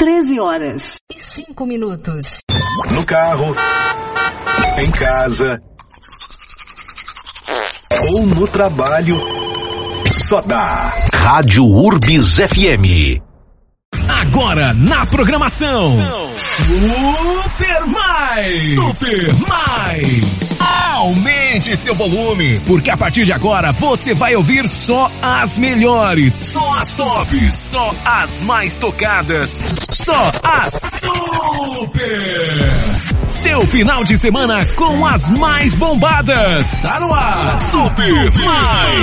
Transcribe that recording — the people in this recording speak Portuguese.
13h05. No carro, em casa ou no trabalho, só dá Rádio Urbis FM. Agora na programação Super Mais. Aumente seu volume, porque a partir de agora você vai ouvir só as melhores, só as tops, só as mais tocadas, só as super. Seu final de semana com as mais bombadas. Tá no ar, Super Mais.